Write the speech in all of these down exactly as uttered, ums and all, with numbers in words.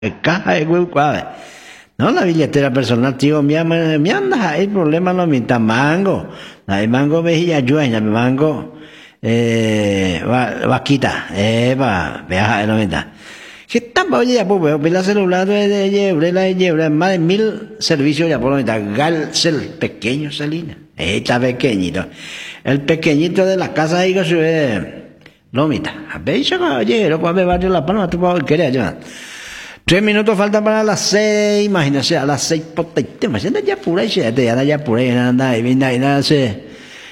caja de huevo. No, la billetera personal, tío, mi mi anda, hay problema no mi mango. Hay mango veía ayuda, mi mango eh va vaquita, eh va, viaja no me da. ¿Qué está para oye ya pues la celular de llebre la llebre más de mil servicios ya por la Galcel pequeño Salina. Está pequeñito. El pequeñito de la casa ahí que se Lomita. A ver, oye, lo cual me va a la palma, tú puedes querer ya. Tres minutos faltan para las seis, imagínate, a las seis potete, imagínate ya pura y ya ya pura y nada, y nada, y nada, se.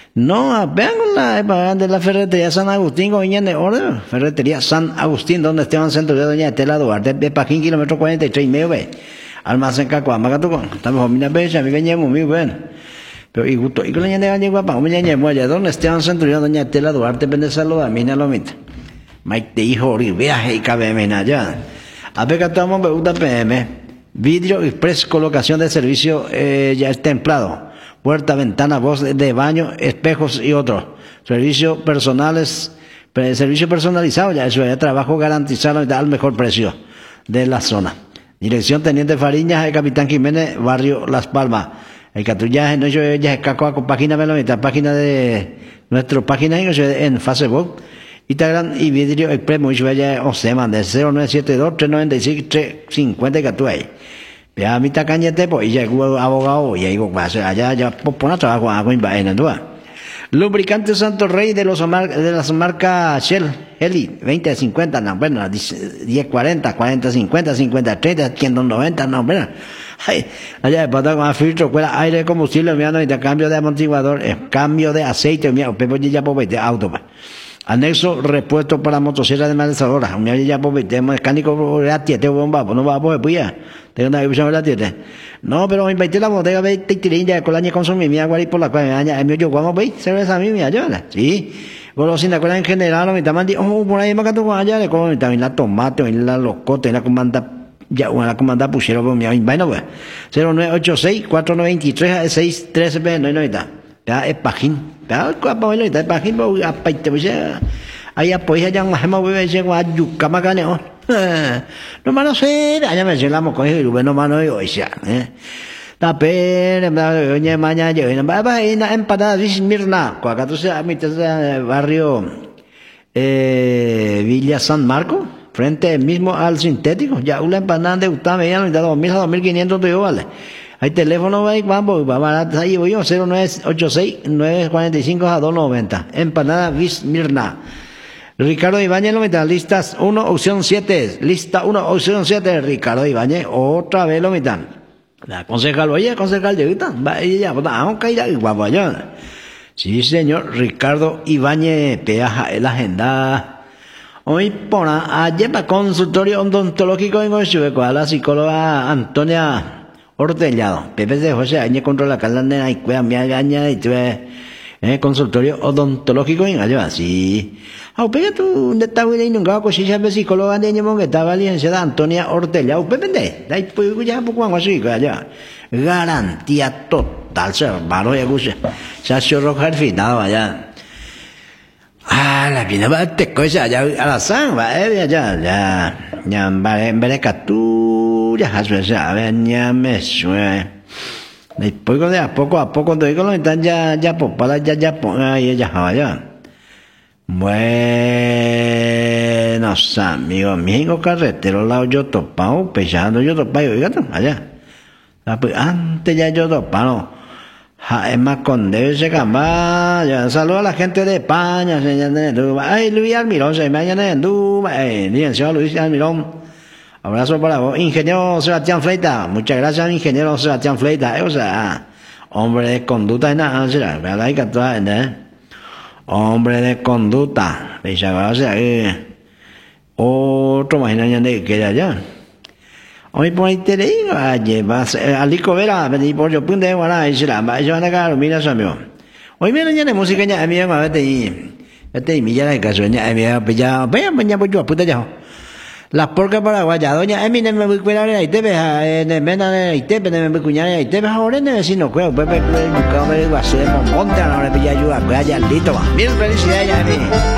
No, vean la de la ferretería San Agustín, con de oro, ferretería San Agustín, donde Esteban Centro de Doña Estela Duarte, de Paquín, kilómetro cuarenta y tres y medio, ve. Almacén Cacuama, Catucón, estamos en mi becha, mi veñemos, muy bueno. Pero y gusto, y con la ñande gañe guapa, me ñañe muelle, donde Esteban Centro de Doña Estela Duarte, vende saluda, mina lo mita. Mike te hijo, viaje y cabe mena ya. A ver que estamos en U P M, vidrio express, colocación de servicio eh, ya es templado, puerta, ventana, voz de baño, espejos y otros. Servicios personales, servicio personalizado, ya eso, ya trabajo garantizado al mejor precio de la zona. Dirección Teniente Fariñas, el Capitán Jiménez, Barrio Las Palmas. El catullaje, no yo ya es cacoa con página melomita, página de nuestra página en Facebook. Instagram y vidrio express muy vaya o se manda cero nueve siete dos tres nueve cinco tres cinco cero que tú ahí. Ya mi tacañete pues y ya abogado y ahí va allá ya pone trabajo a en vaina tú. Lubricante Santo Rey de los de las marcas Shell, Heli veinte cincuenta, no bueno, diez cuarenta, cuarenta cincuenta, cincuenta treinta, ciento noventa, no bueno. Ay, allá de pata con filtro, cuela aire combustible, mirando intercambio de amortiguador, cambio de aceite, mira, pepo ya por de auto. Anexo repuesto para motosierra de desmalezadora. Un ya pues tenemos mecánico gratis, te bomba, pues no va a poder pues ya. Tengo una división gratis. No, pero me invité la bodega de Titilín ya con la año consumí mi agua y por la cual aña, el yo vamos veis, cerveza a mí mi ayuda. Sí. Golosina con en general, no me está mandando, oh, por ahí me canto con allá, le como también la tomate, la locote, la comanda ya una la comanda pusiera por mi vaina pues. cero nueve ocho seis cuatro nueve tres seis tres b no no está. Ya es pajín. Ya cuando bueno está pajín pues apaite pues ahí apoya ya más hemos vivido ese guayuca macane oh. No mano ser, allá me llegamos con el bueno mano y hoy ya, eh. La pena, doña mañana yo en va en empanada Mirna, cuando tú se a mi barrio eh Villa San Marco, frente mismo al sintético, ya una empanada de usted me ya dos mil a dos mil quinientos de vale. Hay teléfono, vamos, vamos, ahí voy yo, cero nueve ocho seis nueve cuatro cinco a dos noventa. Empanada Mirna. Ricardo Ibáñez, lo metan, listas uno, opción siete. Lista uno, opción siete. Ricardo Ibáñez, otra vez lo metan. La concejal, oye, concejal, de ahorita, va, ella, vamos a caer, guapo, allá. Sí, señor, Ricardo Ibáñez, peaja en la agenda. Hoy por ayer para consultorio odontológico en Ochueco, a la psicóloga Antonia Ortellado, Pepe de José Añe contra la calanda y cuida mi agaña y tuve eh, consultorio odontológico en allá, sí. Ah, pega tú, de esta vida y nunca cosilla de psicóloga de ñemo que estaba licenciada Antonia Ortellado, Pepe de, de ahí pues ya poco así, allá. Garantía total, se hermano, ya gusta. Se ha sido roja al final, allá. Ah, la vida va a te cosa, ya a la sangre, eh, ya, ya, ya, en vez de catú, ya, ya, ya, me suena. Después de a poco a poco, te digo, lo están ya, ya, pues, para ya, ya, ahí, ya, ya. Bueno, amigos, México carretero, lado yo topado, pesando yo topado, oiga, allá. Antes ya yo topado. Es más con debe se camba, ya saludo a la gente de España, señor de Duba. Ay, Luis Almirón, se me llama en Duba, eh, licenciado Luis Almirón. Abrazo para vos, ingeniero Sebastián Fleita. Muchas gracias, ingeniero Sebastián Fleita. Eh, o sea, hombre de conducta en nada, será, ¿verdad? Hay que actuar, ¿eh? Hombre de conducta. De esa eh. Otro imaginario de que allá. Hoy por ahí te digo, llevas Alico Vera, me por yo punto de guarda, y será, va, yo van a caer, mira eso, amigo. Hoy mira, ya la música ya, amigo, a ver, te este y milla de caso, ya, amigo, pues ya, vaya, mañana, pues yo, puta ya. Las porcas paraguayas, doña Emine me voy a cuidar ahí, te ves, en el mena de ahí, te ves, me voy a cuñar ahí, te ves ahora en el vecino, pues, pues, pues, pues, buscar, ver, va a ser, monte, a la hora de pillar ayuda, pues, allá, listo, va. Mil felicidades, ya, amigo.